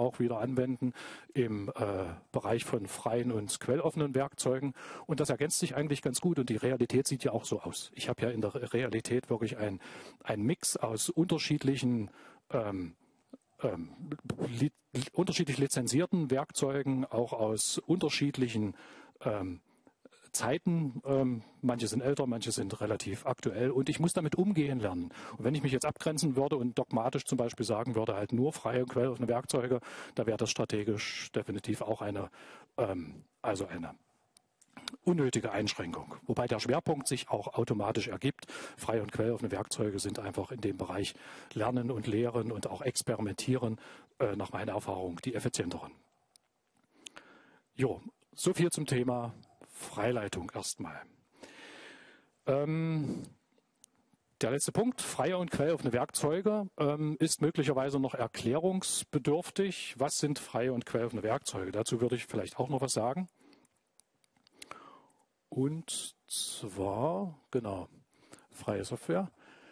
auch wieder anwenden im Bereich von freien und quelloffenen Werkzeugen. Und das ergänzt sich eigentlich ganz gut und die Realität sieht ja auch so aus. Ich habe ja in der Realität wirklich ein Mix aus unterschiedlich lizenzierten Werkzeugen, auch aus unterschiedlichen Zeiten. Manche sind älter, manche sind relativ aktuell und ich muss damit umgehen lernen. Und wenn ich mich jetzt abgrenzen würde und dogmatisch zum Beispiel sagen würde, halt nur freie und quelloffene Werkzeuge, da wäre das strategisch definitiv auch eine unnötige Einschränkung. Wobei der Schwerpunkt sich auch automatisch ergibt. Freie und quelloffene Werkzeuge sind einfach in dem Bereich Lernen und Lehren und auch Experimentieren nach meiner Erfahrung die effizienteren. Jo, so viel zum Thema Freileitung erstmal. Der letzte Punkt, freie und quelloffene Werkzeuge, ist möglicherweise noch erklärungsbedürftig. Was sind freie und quelloffene Werkzeuge? Dazu würde ich vielleicht auch noch was sagen. Und zwar, genau, freie Software.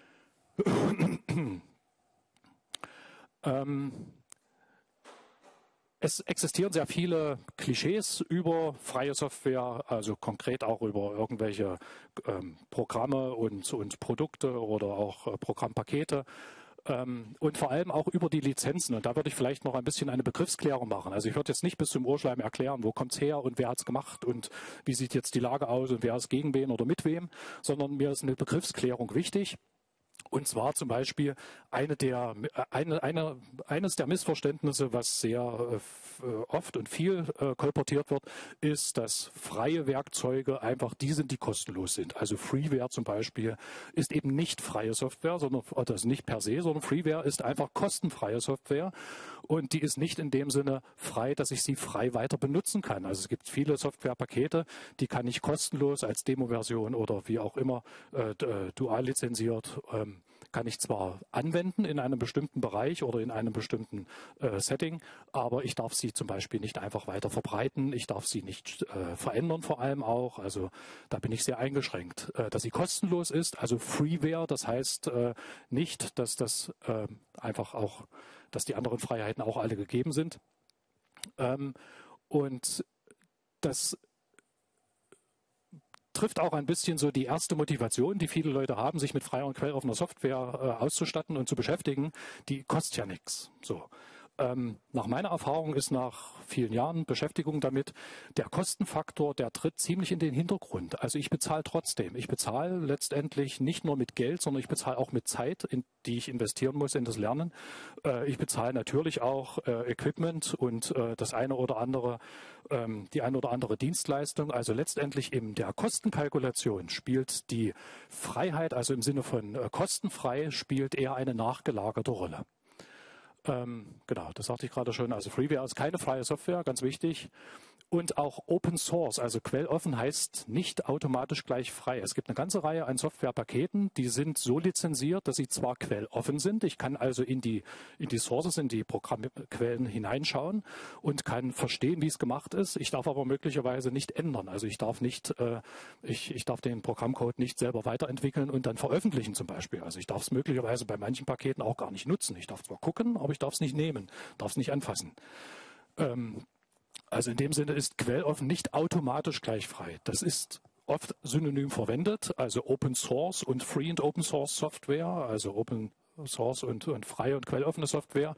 Es existieren sehr viele Klischees über freie Software, also konkret auch über irgendwelche Programme und Produkte oder auch Programmpakete. Und vor allem auch über die Lizenzen. Und da würde ich vielleicht noch ein bisschen eine Begriffsklärung machen. Also ich würde jetzt nicht bis zum Urschleim erklären, wo kommt's her und wer hat's gemacht und wie sieht jetzt die Lage aus und wer ist gegen wen oder mit wem, sondern mir ist eine Begriffsklärung wichtig. Und zwar zum Beispiel eines der Missverständnisse, was sehr oft und viel kolportiert wird, ist, dass freie Werkzeuge einfach die sind, die kostenlos sind. Also Freeware zum Beispiel ist eben nicht freie Software, sondern also nicht per se, sondern Freeware ist einfach kostenfreie Software und die ist nicht in dem Sinne frei, dass ich sie frei weiter benutzen kann. Also es gibt viele Softwarepakete, die kann ich kostenlos als Demo-Version oder wie auch immer dual lizenziert kann ich zwar anwenden in einem bestimmten Bereich oder in einem bestimmten Setting, aber ich darf sie zum Beispiel nicht einfach weiter verbreiten. Ich darf sie nicht verändern vor allem auch. Also da bin ich sehr eingeschränkt. Dass sie kostenlos ist, also Freeware, das heißt nicht, dass das einfach auch, dass die anderen Freiheiten auch alle gegeben sind. Und das trifft auch ein bisschen so die erste Motivation, die viele Leute haben, sich mit freier und quelloffener Software auszustatten und zu beschäftigen. Die kostet ja nichts. So. Nach meiner Erfahrung ist nach vielen Jahren Beschäftigung damit, der Kostenfaktor, der tritt ziemlich in den Hintergrund. Also ich bezahle trotzdem. Ich bezahle letztendlich nicht nur mit Geld, sondern ich bezahle auch mit Zeit, die ich investieren muss in das Lernen. Ich bezahle natürlich auch Equipment und die eine oder andere Dienstleistung. Also letztendlich in der Kostenkalkulation spielt die Freiheit, also im Sinne von kostenfrei, spielt eher eine nachgelagerte Rolle. Genau, das sagte ich gerade schon. Also Freeware ist keine freie Software, ganz wichtig. Und auch Open Source, also quelloffen, heißt nicht automatisch gleich frei. Es gibt eine ganze Reihe an Softwarepaketen, die sind so lizenziert, dass sie zwar quelloffen sind. Ich kann also in die Sources, in die Programmquellen hineinschauen und kann verstehen, wie es gemacht ist. Ich darf aber möglicherweise nicht ändern. Also ich darf ich darf den Programmcode nicht selber weiterentwickeln und dann veröffentlichen zum Beispiel. Also ich darf es möglicherweise bei manchen Paketen auch gar nicht nutzen. Ich darf zwar gucken, aber ich darf es nicht nehmen, darf es nicht anfassen. Also in dem Sinne ist quelloffen nicht automatisch gleich frei. Das ist oft synonym verwendet, also Open Source und Free und Open Source Software, also Open Source und freie und quelloffene Software.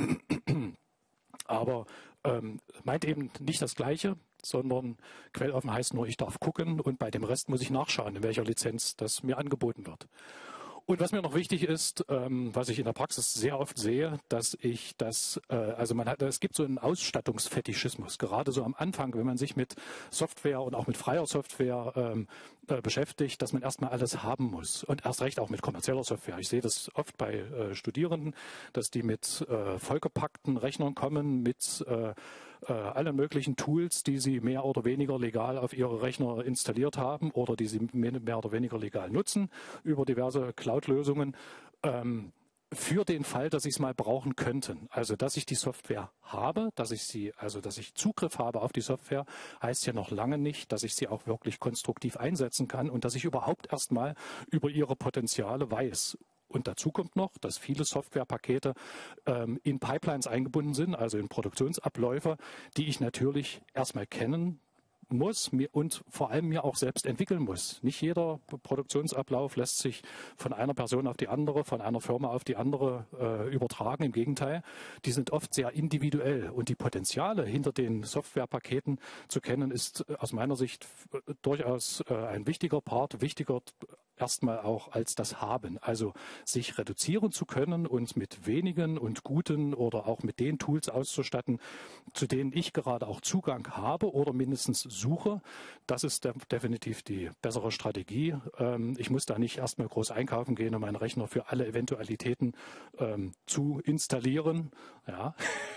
Aber meint eben nicht das Gleiche, sondern quelloffen heißt nur, ich darf gucken und bei dem Rest muss ich nachschauen, in welcher Lizenz das mir angeboten wird. Und was mir noch wichtig ist, was ich in der Praxis sehr oft sehe, dass es gibt so einen Ausstattungsfetischismus, gerade so am Anfang, wenn man sich mit Software und auch mit freier Software beschäftigt, dass man erstmal alles haben muss und erst recht auch mit kommerzieller Software. Ich sehe das oft bei Studierenden, dass die mit vollgepackten Rechnern kommen, mit allen möglichen Tools, die sie mehr oder weniger legal auf ihre Rechner installiert haben oder die sie mehr oder weniger legal nutzen über diverse Cloud-Lösungen, für den Fall, dass sie es mal brauchen könnten. Also, dass ich die Software habe, dass ich Zugriff habe auf die Software, heißt ja noch lange nicht, dass ich sie auch wirklich konstruktiv einsetzen kann und dass ich überhaupt erstmal über ihre Potenziale weiß. Und dazu kommt noch, dass viele Softwarepakete in Pipelines eingebunden sind, also in Produktionsabläufe, die ich natürlich erstmal kennen muss und vor allem mir auch selbst entwickeln muss. Nicht jeder Produktionsablauf lässt sich von einer Person auf die andere, von einer Firma auf die andere übertragen. Im Gegenteil, die sind oft sehr individuell und die Potenziale hinter den Softwarepaketen zu kennen, ist aus meiner Sicht durchaus ein wichtiger Part, wichtiger erstmal auch als das Haben. Also sich reduzieren zu können und mit wenigen und guten oder auch mit den Tools auszustatten, zu denen ich gerade auch Zugang habe oder mindestens suche. Das ist definitiv die bessere Strategie. Ich muss da nicht erstmal groß einkaufen gehen, um meinen Rechner für alle Eventualitäten zu installieren. Ja.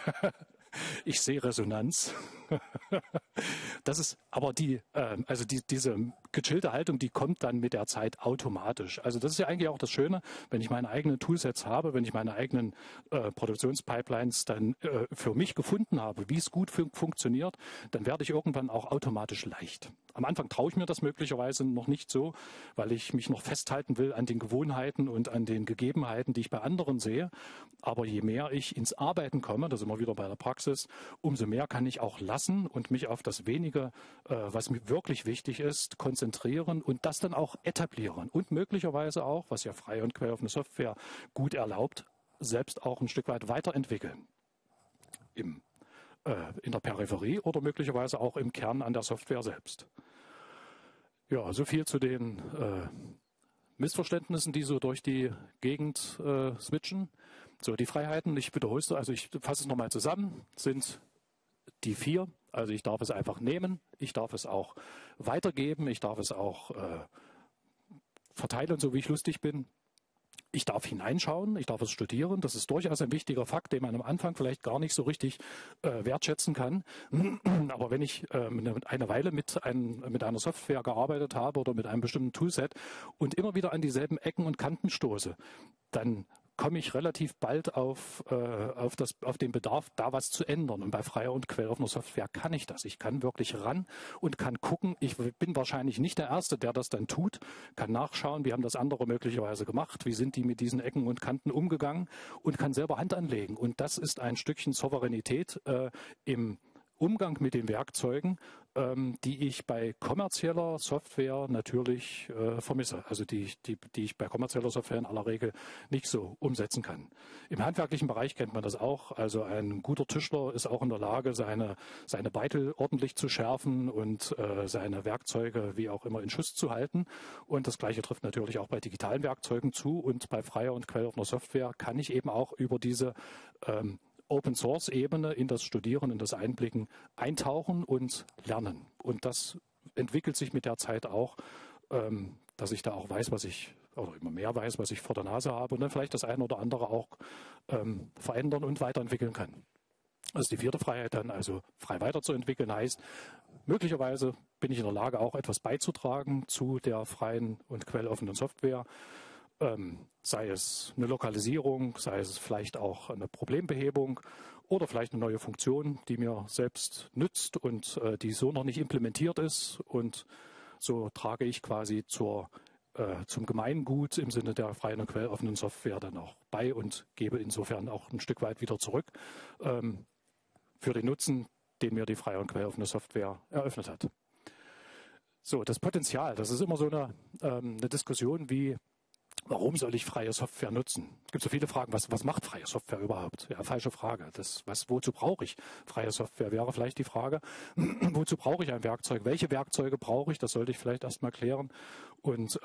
Ich sehe Resonanz. Das ist aber diese gechillte Haltung, die kommt dann mit der Zeit automatisch. Also das ist ja eigentlich auch das Schöne, wenn ich meine eigenen Toolsets habe, wenn ich meine eigenen Produktionspipelines dann für mich gefunden habe, wie es gut funktioniert, dann werde ich irgendwann auch automatisch leicht. Am Anfang traue ich mir das möglicherweise noch nicht so, weil ich mich noch festhalten will an den Gewohnheiten und an den Gegebenheiten, die ich bei anderen sehe. Aber je mehr ich ins Arbeiten komme, da sind wir wieder bei der Praxis, umso mehr kann ich auch lassen und mich auf das Wenige, was mir wirklich wichtig ist, konzentrieren und das dann auch etablieren und möglicherweise auch, was ja freie und quelloffene Software gut erlaubt, selbst auch ein Stück weit weiterentwickeln. In der Peripherie oder möglicherweise auch im Kern an der Software selbst. Ja, so viel zu den Missverständnissen, die so durch die Gegend switchen. So, die Freiheiten, ich wiederhole es, also ich fasse es nochmal zusammen, sind die 4. Also ich darf es einfach nehmen, ich darf es auch weitergeben, ich darf es auch verteilen, so wie ich lustig bin. Ich darf hineinschauen, ich darf es studieren. Das ist durchaus ein wichtiger Fakt, den man am Anfang vielleicht gar nicht so richtig wertschätzen kann. Aber wenn ich eine Weile mit einer Software gearbeitet habe oder mit einem bestimmten Toolset und immer wieder an dieselben Ecken und Kanten stoße, dann komme ich relativ bald auf den Bedarf, da was zu ändern. Und bei freier und quelloffener Software kann ich das. Ich kann wirklich ran und kann gucken. Ich bin wahrscheinlich nicht der Erste, der das dann tut, kann nachschauen, wie haben das andere möglicherweise gemacht, wie sind die mit diesen Ecken und Kanten umgegangen und kann selber Hand anlegen. Und das ist ein Stückchen Souveränität im Umgang mit den Werkzeugen, die ich bei kommerzieller Software natürlich vermisse, also die ich bei kommerzieller Software in aller Regel nicht so umsetzen kann. Im handwerklichen Bereich kennt man das auch, also ein guter Tischler ist auch in der Lage, seine Beitel ordentlich zu schärfen und seine Werkzeuge wie auch immer in Schuss zu halten. Und das Gleiche trifft natürlich auch bei digitalen Werkzeugen zu und bei freier und quelloffener Software kann ich eben auch über diese Open-Source-Ebene in das Studieren, in das Einblicken eintauchen und lernen. Und das entwickelt sich mit der Zeit auch, dass ich da auch weiß, oder immer mehr weiß, was ich vor der Nase habe und dann vielleicht das eine oder andere auch verändern und weiterentwickeln kann. Also die 4. Freiheit dann, also frei weiterzuentwickeln, heißt, möglicherweise bin ich in der Lage, auch etwas beizutragen zu der freien und quelloffenen Software. Sei es eine Lokalisierung, sei es vielleicht auch eine Problembehebung oder vielleicht eine neue Funktion, die mir selbst nützt und die so noch nicht implementiert ist. Und so trage ich quasi zum Gemeingut im Sinne der freien und quelloffenen Software dann auch bei und gebe insofern auch ein Stück weit wieder zurück für den Nutzen, den mir die freie und quelloffene Software eröffnet hat. So, das Potenzial, das ist immer so eine Diskussion wie, warum soll ich freie Software nutzen? Es gibt so viele Fragen, was macht freie Software überhaupt? Ja, falsche Frage. Wozu brauche ich freie Software? Wäre vielleicht die Frage, wozu brauche ich ein Werkzeug? Welche Werkzeuge brauche ich? Das sollte ich vielleicht erstmal klären. Und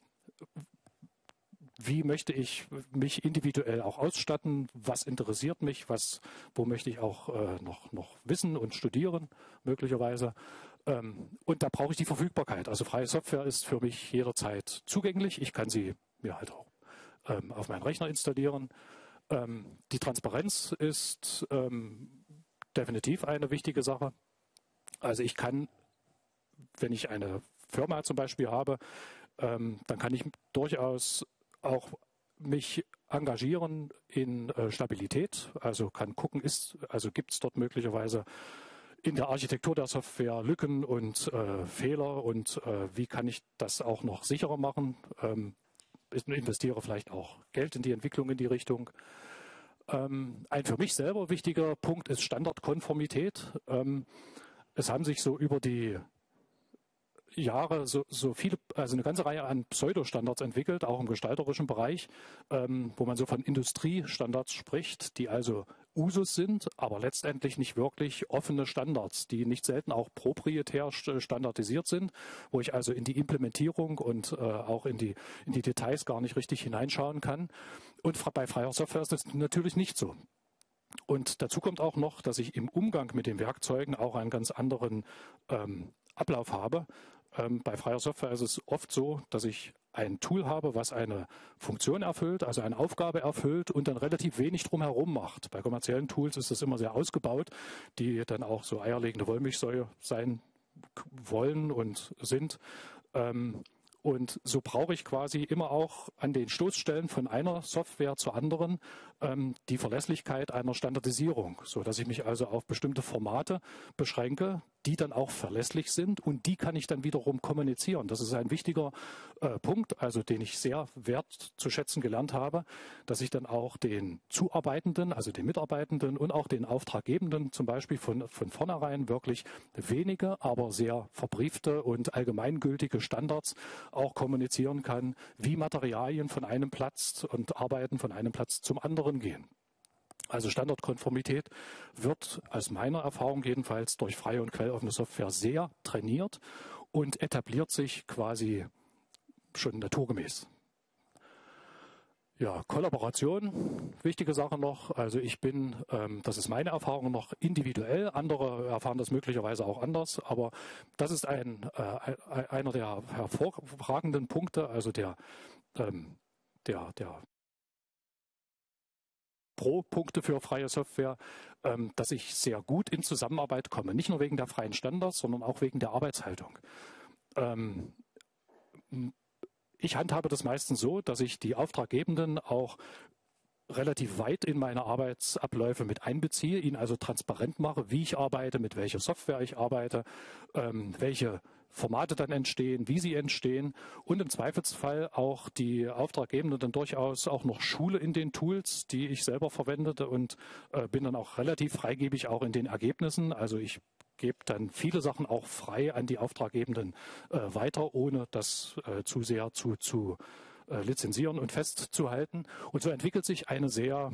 wie möchte ich mich individuell auch ausstatten? Was interessiert mich? Wo möchte ich auch noch wissen und studieren, möglicherweise? Und da brauche ich die Verfügbarkeit. Also freie Software ist für mich jederzeit zugänglich. Ich kann sie mir halt auch auf meinen Rechner installieren. Die Transparenz ist definitiv eine wichtige Sache. Also ich kann, wenn ich eine Firma zum Beispiel habe, dann kann ich durchaus auch mich engagieren in Stabilität. Also kann gucken, gibt es dort möglicherweise in der Architektur der Software Lücken und Fehler und wie kann ich das auch noch sicherer machen. investiere vielleicht auch Geld in die Entwicklung in die Richtung. Ein für mich selber wichtiger Punkt ist Standardkonformität. Es haben sich so über die Jahre so viele, also eine ganze Reihe an Pseudostandards entwickelt, auch im gestalterischen Bereich, wo man so von Industriestandards spricht, die also Usus sind, aber letztendlich nicht wirklich offene Standards, die nicht selten auch proprietär standardisiert sind, wo ich also in die Implementierung und auch in die Details gar nicht richtig hineinschauen kann. Und bei freier Software ist das natürlich nicht so. Und dazu kommt auch noch, dass ich im Umgang mit den Werkzeugen auch einen ganz anderen Ablauf habe. Bei freier Software ist es oft so, dass ich ein Tool habe, was eine Funktion erfüllt, also eine Aufgabe erfüllt und dann relativ wenig drumherum macht. Bei kommerziellen Tools ist das immer sehr ausgebaut, die dann auch so eierlegende Wollmilchsäue sein wollen und sind. Und so brauche ich quasi immer auch an den Stoßstellen von einer Software zur anderen die Verlässlichkeit einer Standardisierung, sodass ich mich also auf bestimmte Formate beschränke, die dann auch verlässlich sind und die kann ich dann wiederum kommunizieren. Das ist ein wichtiger Punkt, also den ich sehr wertzuschätzen gelernt habe, dass ich dann auch den Zuarbeitenden, also den Mitarbeitenden und auch den Auftraggebenden zum Beispiel von vornherein wirklich wenige, aber sehr verbriefte und allgemeingültige Standards auch kommunizieren kann, wie Materialien von einem Platz und Arbeiten von einem Platz zum anderen gehen. Also Standardkonformität wird aus meiner Erfahrung jedenfalls durch freie und quelloffene Software sehr trainiert und etabliert sich quasi schon naturgemäß. Ja, Kollaboration, wichtige Sache noch. Also ich bin, das ist meine Erfahrung, noch individuell. Andere erfahren das möglicherweise auch anders, aber das ist einer der hervorragenden Punkte, also der Pro-Punkte für freie Software, dass ich sehr gut in Zusammenarbeit komme. Nicht nur wegen der freien Standards, sondern auch wegen der Arbeitshaltung. Ich handhabe das meistens so, dass ich die Auftraggebenden auch relativ weit in meine Arbeitsabläufe mit einbeziehe, ihnen also transparent mache, wie ich arbeite, mit welcher Software ich arbeite, welche Formate dann entstehen, wie sie entstehen und im Zweifelsfall auch die Auftraggebenden dann durchaus auch noch schule in den Tools, die ich selber verwendete und bin dann auch relativ freigebig auch in den Ergebnissen. Also ich gebe dann viele Sachen auch frei an die Auftraggebenden weiter, ohne das zu sehr zu lizenzieren und festzuhalten. Und so entwickelt sich eine sehr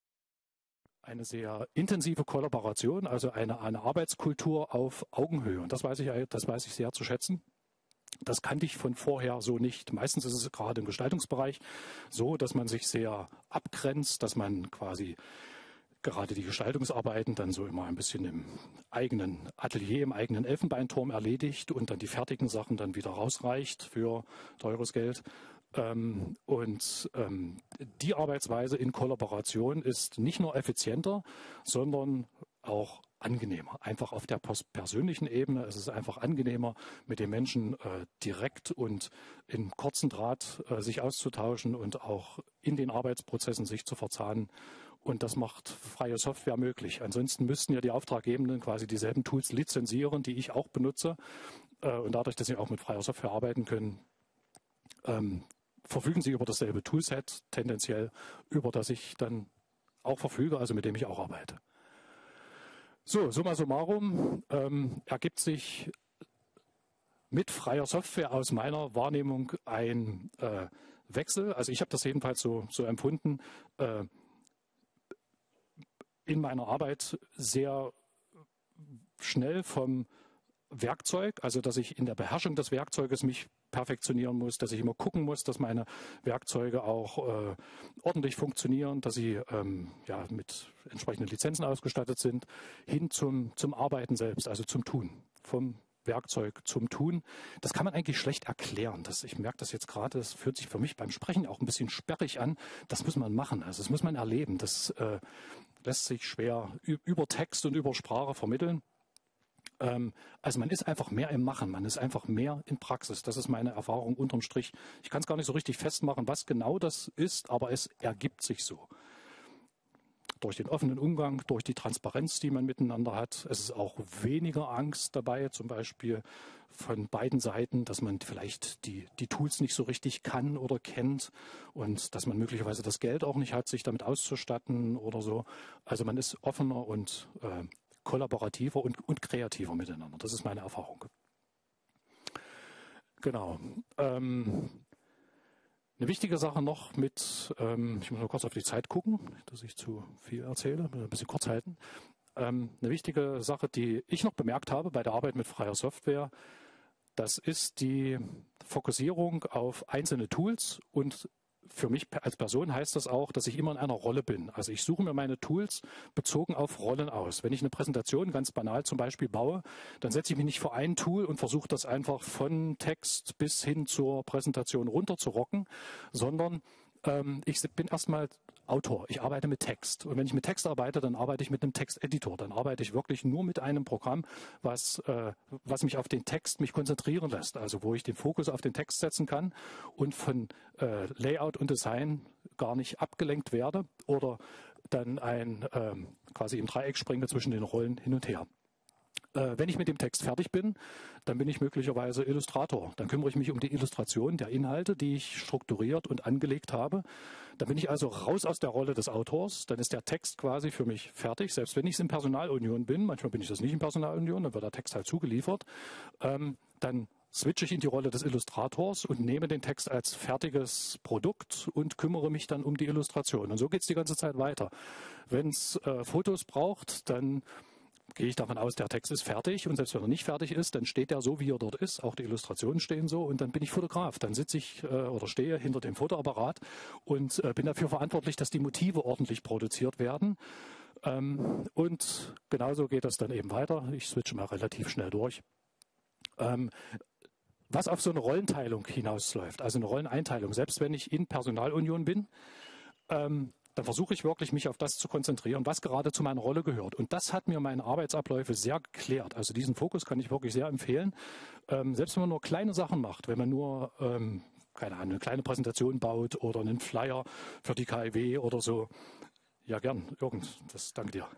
intensive Kollaboration, also eine Arbeitskultur auf Augenhöhe. Und das weiß ich sehr zu schätzen. Das kannte ich von vorher so nicht. Meistens ist es gerade im Gestaltungsbereich so, dass man sich sehr abgrenzt, dass man quasi gerade die Gestaltungsarbeiten dann so immer ein bisschen im eigenen Atelier, im eigenen Elfenbeinturm erledigt und dann die fertigen Sachen dann wieder rausreicht für teures Geld. Die Arbeitsweise in Kollaboration ist nicht nur effizienter, sondern auch angenehmer. Einfach auf der persönlichen Ebene ist es einfach angenehmer, mit den Menschen direkt und in kurzen Draht sich auszutauschen und auch in den Arbeitsprozessen sich zu verzahnen. Und das macht freie Software möglich. Ansonsten müssten ja die Auftraggebenden quasi dieselben Tools lizenzieren, die ich auch benutze. Und dadurch, dass sie auch mit freier Software arbeiten können, verfügen sie über dasselbe Toolset, tendenziell, über das ich dann auch verfüge, also mit dem ich auch arbeite. So, summa summarum ergibt sich mit freier Software aus meiner Wahrnehmung ein Wechsel. Also ich habe das jedenfalls so empfunden, in meiner Arbeit sehr schnell vom Werkzeug, also dass ich in der Beherrschung des Werkzeuges mich perfektionieren muss, dass ich immer gucken muss, dass meine Werkzeuge auch ordentlich funktionieren, dass sie mit entsprechenden Lizenzen ausgestattet sind, hin zum Arbeiten selbst, also zum Tun, vom Werkzeug zum Tun. Das kann man eigentlich schlecht erklären. Ich merke das jetzt gerade, das fühlt sich für mich beim Sprechen auch ein bisschen sperrig an. Das muss man machen, also das muss man erleben. Das lässt sich schwer über Text und über Sprache vermitteln. Also man ist einfach mehr im Machen, man ist einfach mehr in Praxis. Das ist meine Erfahrung unterm Strich. Ich kann es gar nicht so richtig festmachen, was genau das ist, aber es ergibt sich so. durch den offenen Umgang, durch die Transparenz, die man miteinander hat. Es ist auch weniger Angst dabei, zum Beispiel von beiden Seiten, dass man vielleicht die Tools nicht so richtig kann oder kennt und dass man möglicherweise das Geld auch nicht hat, sich damit auszustatten oder so. Also man ist offener und kollaborativer und kreativer miteinander. Das ist meine Erfahrung. Genau. Eine wichtige Sache noch mit, ich muss mal kurz auf die Zeit gucken, dass ich zu viel erzähle, ein bisschen kurz halten. Eine wichtige Sache, die ich noch bemerkt habe bei der Arbeit mit freier Software, das ist die Fokussierung auf einzelne Tools und für mich als Person heißt das auch, dass ich immer in einer Rolle bin. Also ich suche mir meine Tools bezogen auf Rollen aus. Wenn ich eine Präsentation ganz banal zum Beispiel baue, dann setze ich mich nicht vor ein Tool und versuche das einfach von Text bis hin zur Präsentation runter zu rocken, sondern ich bin erstmal Autor. Ich arbeite mit Text. Und wenn ich mit Text arbeite, dann arbeite ich mit einem Texteditor. Dann arbeite ich wirklich nur mit einem Programm, was mich auf den Text mich konzentrieren lässt. Also wo ich den Fokus auf den Text setzen kann und von Layout und Design gar nicht abgelenkt werde oder dann quasi im Dreieck springe zwischen den Rollen hin und her. Wenn ich mit dem Text fertig bin, dann bin ich möglicherweise Illustrator. Dann kümmere ich mich um die Illustration der Inhalte, die ich strukturiert und angelegt habe. Dann bin ich also raus aus der Rolle des Autors. Dann ist der Text quasi für mich fertig, selbst wenn ich es in Personalunion bin. Manchmal bin ich das nicht in Personalunion, dann wird der Text halt zugeliefert. Dann switche ich in die Rolle des Illustrators und nehme den Text als fertiges Produkt und kümmere mich dann um die Illustration. Und so geht es die ganze Zeit weiter. Wenn es Fotos braucht, dann gehe ich davon aus, der Text ist fertig und selbst wenn er nicht fertig ist, dann steht er so, wie er dort ist. Auch die Illustrationen stehen so und dann bin ich Fotograf. Dann sitze ich oder stehe hinter dem Fotoapparat und bin dafür verantwortlich, dass die Motive ordentlich produziert werden. Und genauso geht das dann eben weiter. Ich switche mal relativ schnell durch. Was auf so eine Rollenteilung hinausläuft, also eine Rolleneinteilung, selbst wenn ich in Personalunion bin, dann versuche ich wirklich, mich auf das zu konzentrieren, was gerade zu meiner Rolle gehört. Und das hat mir meine Arbeitsabläufe sehr geklärt. Also diesen Fokus kann ich wirklich sehr empfehlen. Selbst wenn man nur kleine Sachen macht, wenn man nur, keine Ahnung, eine kleine Präsentation baut oder einen Flyer für die KIW oder so. Ja, gern, danke dir.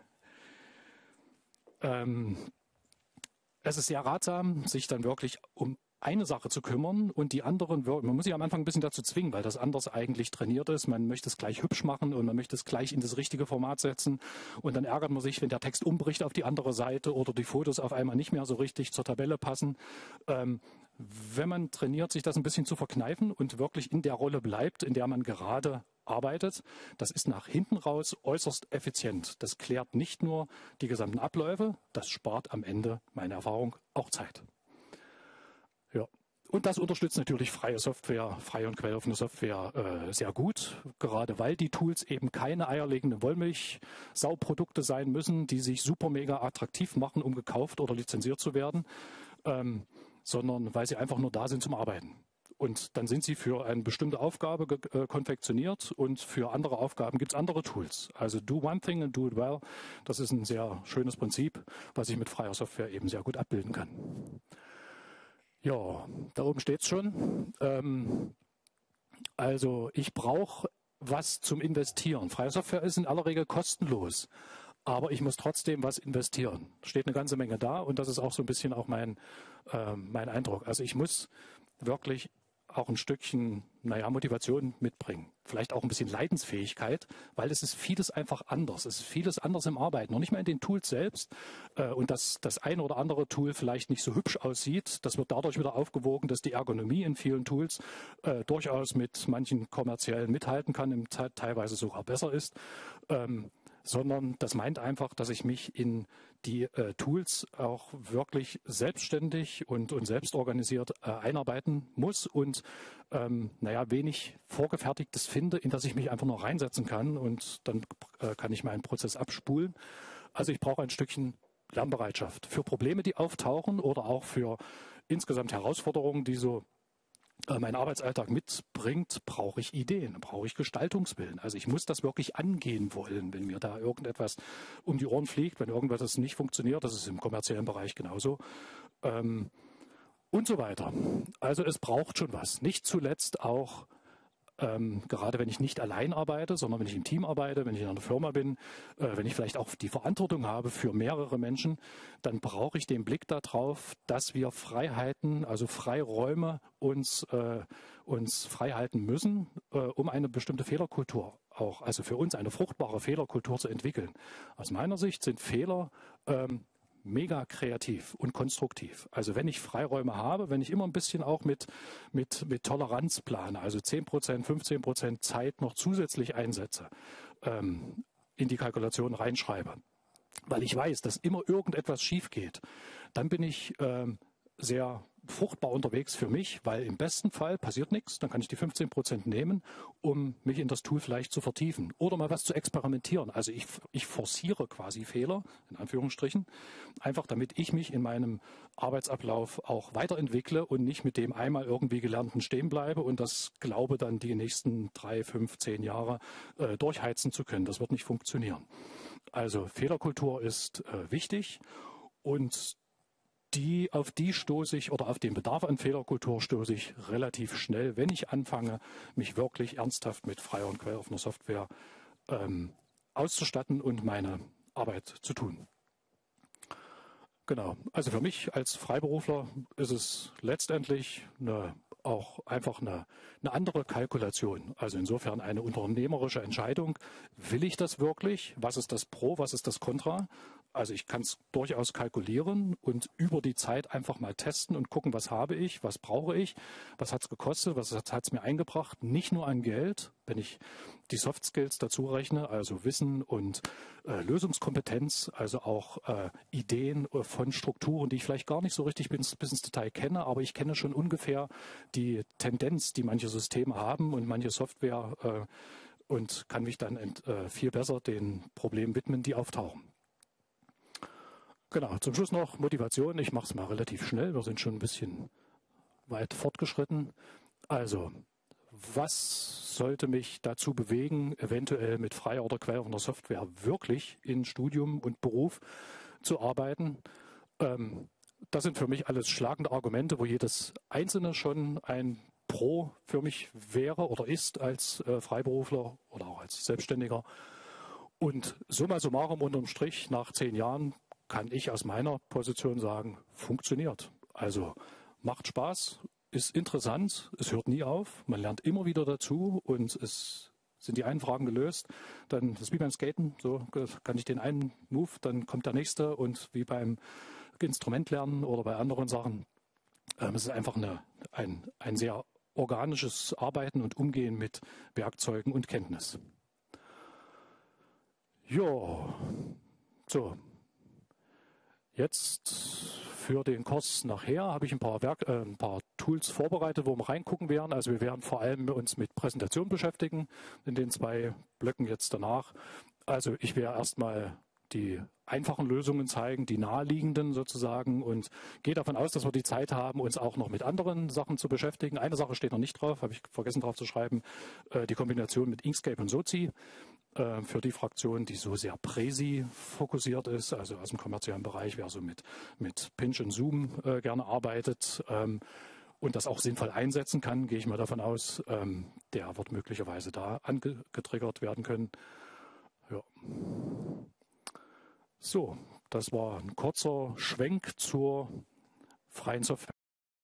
Es ist sehr ratsam, sich dann wirklich um eine Sache zu kümmern und die anderen, man muss sich am Anfang ein bisschen dazu zwingen, weil das anders eigentlich trainiert ist. Man möchte es gleich hübsch machen und man möchte es gleich in das richtige Format setzen und dann ärgert man sich, wenn der Text umbricht auf die andere Seite oder die Fotos auf einmal nicht mehr so richtig zur Tabelle passen. Wenn man trainiert, sich das ein bisschen zu verkneifen und wirklich in der Rolle bleibt, in der man gerade arbeitet, das ist nach hinten raus äußerst effizient. Das klärt nicht nur die gesamten Abläufe, das spart am Ende, meine Erfahrung, auch Zeit. Ja. Und das unterstützt natürlich freie Software, freie und quelloffene Software sehr gut, gerade weil die Tools eben keine eierlegenden Wollmilchsauprodukte sein müssen, die sich super mega attraktiv machen, um gekauft oder lizenziert zu werden, sondern weil sie einfach nur da sind zum Arbeiten. Und dann sind sie für eine bestimmte Aufgabe konfektioniert und für andere Aufgaben gibt es andere Tools. Also do one thing and do it well, das ist ein sehr schönes Prinzip, was ich mit freier Software eben sehr gut abbilden kann. Ja, da oben steht es schon. Also ich brauche was zum Investieren. Freie Software ist in aller Regel kostenlos, aber ich muss trotzdem was investieren. Steht eine ganze Menge da und das ist auch so ein bisschen auch mein Eindruck. Also ich muss wirklich auch ein Stückchen, Motivation mitbringen. Vielleicht auch ein bisschen Leidensfähigkeit, weil es ist vieles einfach anders. Es ist vieles anders im Arbeiten. Noch nicht mal in den Tools selbst. Und dass das eine oder andere Tool vielleicht nicht so hübsch aussieht, das wird dadurch wieder aufgewogen, dass die Ergonomie in vielen Tools durchaus mit manchen kommerziellen mithalten kann, teilweise sogar besser ist. Sondern das meint einfach, dass ich mich in die Tools auch wirklich selbstständig und selbstorganisiert einarbeiten muss und wenig Vorgefertigtes finde, in das ich mich einfach nur reinsetzen kann und dann kann ich meinen Prozess abspulen. Also ich brauche ein Stückchen Lernbereitschaft für Probleme, die auftauchen oder auch für insgesamt Herausforderungen, die so mein Arbeitsalltag mitbringt, brauche ich Ideen, brauche ich Gestaltungswillen. Also ich muss das wirklich angehen wollen, wenn mir da irgendetwas um die Ohren fliegt, wenn irgendwas nicht funktioniert, das ist im kommerziellen Bereich genauso und so weiter. Also es braucht schon was. Nicht zuletzt auch gerade wenn ich nicht allein arbeite, sondern wenn ich im Team arbeite, wenn ich in einer Firma bin, wenn ich vielleicht auch die Verantwortung habe für mehrere Menschen, dann brauche ich den Blick darauf, dass wir Freiheiten, also Freiräume uns frei halten müssen, um eine bestimmte Fehlerkultur auch, also für uns eine fruchtbare Fehlerkultur zu entwickeln. Aus meiner Sicht sind Fehler mega kreativ und konstruktiv. Also wenn ich Freiräume habe, wenn ich immer ein bisschen auch mit Toleranz plane, also 10%, 15% Zeit noch zusätzlich einsetze, in die Kalkulation reinschreibe, weil ich weiß, dass immer irgendetwas schief geht, dann bin ich sehr fruchtbar unterwegs für mich, weil im besten Fall passiert nichts, dann kann ich die 15% nehmen, um mich in das Tool vielleicht zu vertiefen oder mal was zu experimentieren. Also ich forciere quasi Fehler, in Anführungsstrichen, einfach damit ich mich in meinem Arbeitsablauf auch weiterentwickle und nicht mit dem einmal irgendwie Gelernten stehen bleibe und das glaube dann die nächsten 3, 5, 10 Jahre durchheizen zu können. Das wird nicht funktionieren. Also Fehlerkultur ist wichtig und auf die stoße ich oder auf den Bedarf an Fehlerkultur stoße ich relativ schnell, wenn ich anfange, mich wirklich ernsthaft mit freier und quelloffener Software auszustatten und meine Arbeit zu tun. Genau, also für mich als Freiberufler ist es letztendlich auch einfach eine andere Kalkulation. Also insofern eine unternehmerische Entscheidung. Will ich das wirklich? Was ist das Pro, was ist das Contra? Also ich kann es durchaus kalkulieren und über die Zeit einfach mal testen und gucken, was habe ich, was brauche ich, was hat es gekostet, was hat es mir eingebracht. Nicht nur an Geld, wenn ich die Soft Skills dazu rechne, also Wissen und Lösungskompetenz, also auch Ideen von Strukturen, die ich vielleicht gar nicht so richtig bis ins Detail kenne, aber ich kenne schon ungefähr die Tendenz, die manche Systeme haben und manche Software und kann mich dann viel besser den Problemen widmen, die auftauchen. Genau, zum Schluss noch Motivation. Ich mache es mal relativ schnell. Wir sind schon ein bisschen weit fortgeschritten. Also, was sollte mich dazu bewegen, eventuell mit freier oder quelloffener Software wirklich in Studium und Beruf zu arbeiten? Das sind für mich alles schlagende Argumente, wo jedes einzelne schon ein Pro für mich wäre oder ist als Freiberufler oder auch als Selbstständiger. Und summa summarum unterm Strich nach 10 Jahren kann ich aus meiner Position sagen, funktioniert. Also macht Spaß, ist interessant, es hört nie auf, man lernt immer wieder dazu und es sind die einen Fragen gelöst, dann das ist wie beim Skaten, so kann ich den einen Move, dann kommt der nächste und wie beim Instrumentlernen oder bei anderen Sachen. Es ist einfach ein sehr organisches Arbeiten und Umgehen mit Werkzeugen und Kenntnis. Ja, so. Jetzt für den Kurs nachher habe ich ein paar Tools vorbereitet, wo wir reingucken werden. Also wir werden vor allem uns mit Präsentation beschäftigen in den 2 Blöcken jetzt danach. Also ich werde erstmal die einfachen Lösungen zeigen, die naheliegenden sozusagen und gehe davon aus, dass wir die Zeit haben, uns auch noch mit anderen Sachen zu beschäftigen. Eine Sache steht noch nicht drauf, habe ich vergessen drauf zu schreiben, die Kombination mit Inkscape und Sozi. Für die Fraktion, die so sehr Präsi fokussiert ist, also aus dem kommerziellen Bereich, wer so mit Pinch und Zoom gerne arbeitet und das auch sinnvoll einsetzen kann, gehe ich mal davon aus, der wird möglicherweise da angetriggert werden können. Ja. So, das war ein kurzer Schwenk zur freien Software.